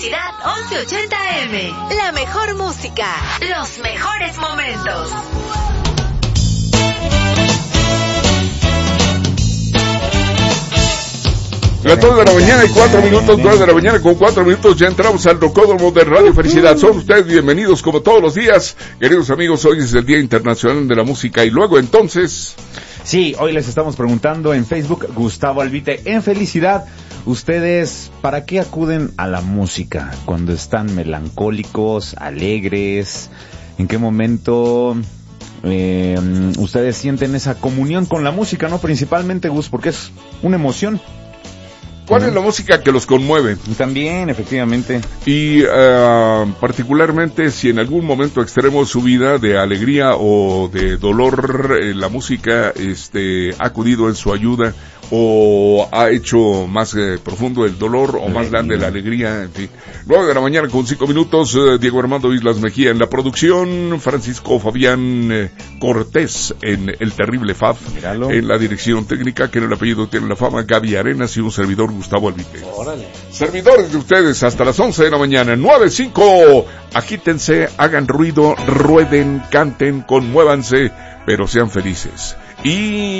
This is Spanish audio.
Felicidad 1180M. La mejor música. Los mejores momentos. Las 2 de la mañana y 4 minutos, 2 de la mañana con 4 minutos, ya entramos al Rocódromo de Radio Felicidad. Son ustedes bienvenidos como todos los días. Queridos amigos, hoy es el Día Internacional de la Música y luego entonces... Sí, hoy les estamos preguntando en Facebook, Gustavo Albite, en Felicidad, ¿ustedes para qué acuden a la música? Cuando están melancólicos, alegres, ¿en qué momento ustedes sienten esa comunión con la música, no? Principalmente, Gus, porque es una emoción. ¿Cuál es la música que los conmueve? También, efectivamente. Y particularmente si en algún momento extremo de su vida de alegría o de dolor, la música ha acudido en su ayuda o ha hecho más profundo el dolor o más grande la alegría, en fin. 9 de la mañana con 5 minutos, Diego Armando Islas Mejía en la producción, Francisco Fabián Cortés en El Terrible Fab, míralo, en la dirección técnica, que en el apellido tiene la fama, Gaby Arenas, y un servidor, Gustavo Albite. Órale. Servidores de ustedes hasta las 11 de la mañana, 9:05, agítense, hagan ruido, rueden, canten, conmuévanse, pero sean felices. Y